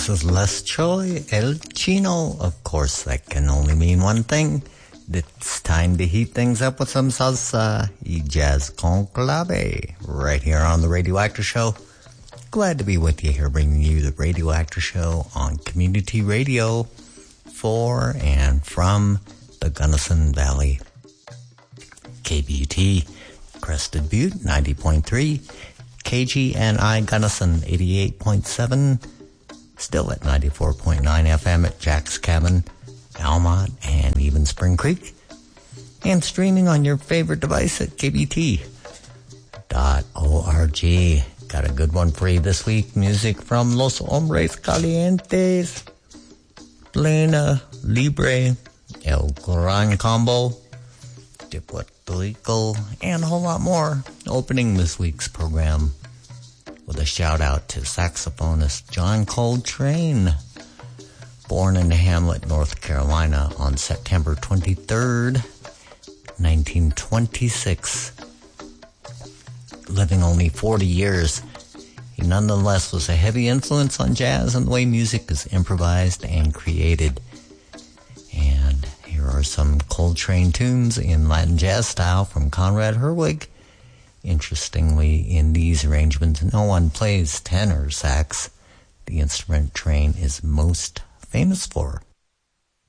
This is Les Choi, El Chino. Of course, that can only mean one thing. It's time to heat things up with some salsa y jazz con clave right here on the Radio Actor Show. Glad to be with you here, bringing you the Radio Actor Show on Community Radio for and from the Gunnison Valley. KBUT, Crested Butte, 90.3. KGNI Gunnison, 88.7. Still at 94.9 FM at Jack's Cabin, Almont, and even Spring Creek. And streaming on your favorite device at kbt.org. Got a good one for you this week. Music from Los Hombres Calientes, Plena Libre, El Gran Combo, de Puerto Rico, and a whole lot more. Opening this week's program with a shout out to saxophonist John Coltrane, born in Hamlet, North Carolina on September 23rd, 1926. Living only 40 years, he nonetheless was a heavy influence on jazz and the way music is improvised and created. And here are some Coltrane tunes in Latin jazz style from Conrad Herwig. Interestingly, in these arrangements, no one plays tenor sax, the instrument Train is most famous for.